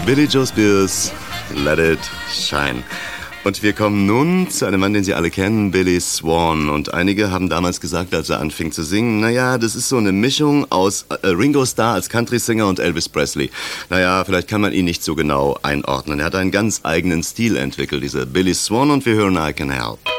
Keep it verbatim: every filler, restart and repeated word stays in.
Billy Joe Spears, Let It Shine. Und wir kommen nun zu einem Mann, den Sie alle kennen, Billy Swan. Und einige haben damals gesagt, als er anfing zu singen, naja, das ist so eine Mischung aus äh, Ringo Starr als Country-Singer und Elvis Presley. Naja, vielleicht kann man ihn nicht so genau einordnen. Er hat einen ganz eigenen Stil entwickelt, dieser Billy Swan, und wir hören I Can Help.